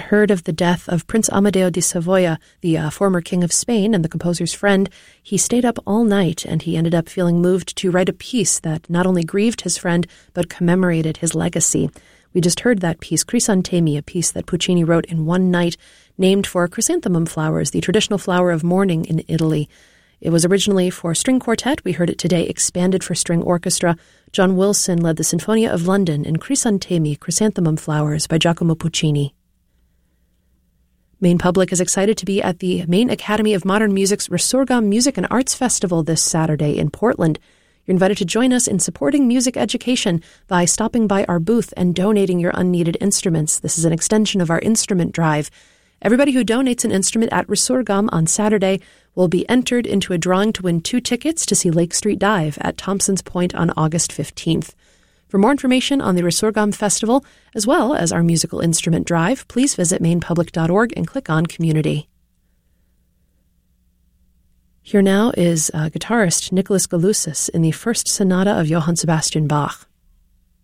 heard of the death of Prince Amadeo di Savoia, the former king of Spain and the composer's friend, he stayed up all night and he ended up feeling moved to write a piece that not only grieved his friend, but commemorated his legacy. We just heard that piece, Crisantemi, a piece that Puccini wrote in one night, named for chrysanthemum flowers, the traditional flower of mourning in Italy. It was originally for string quartet. We heard it today expanded for string orchestra. John Wilson led the Sinfonia of London in Crisantemi, Chrysanthemum Flowers by Giacomo Puccini. Maine Public is excited to be at the Maine Academy of Modern Music's Resurgam Music and Arts Festival this Saturday in Portland. You're invited to join us in supporting music education by stopping by our booth and donating your unneeded instruments. This is an extension of our instrument drive. Everybody who donates an instrument at Resurgam on Saturday will be entered into a drawing to win 2 tickets to see Lake Street Dive at Thompson's Point on August 15th. For more information on the Resurgam Festival, as well as our musical instrument drive, please visit mainepublic.org and click on Community. Here now is guitarist Nicholas Galusis in the first sonata of Johann Sebastian Bach.